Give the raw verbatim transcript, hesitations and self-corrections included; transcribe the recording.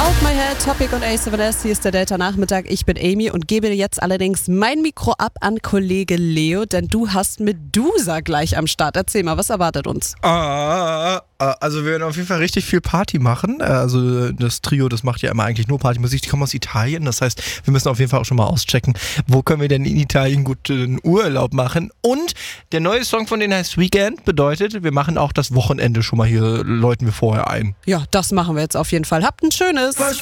Hold My Head, Topic und A seven S. Hier ist der Delta-Nachmittag. Ich bin Amy und gebe jetzt allerdings mein Mikro ab an Kollege Leo, denn du hast Medusa gleich am Start. Erzähl mal, was erwartet uns? Ah, also wir werden auf jeden Fall richtig viel Party machen. Also das Trio, das macht ja immer eigentlich nur Partymusik. Die kommen aus Italien. Das heißt, wir müssen auf jeden Fall auch schon mal auschecken, wo können wir denn in Italien guten Urlaub machen. Und der neue Song von denen heißt Weekend. Bedeutet, wir machen auch das Wochenende schon mal hier, läuten wir vorher ein. Ja, das machen wir jetzt auf jeden Fall. Habt ein schönes.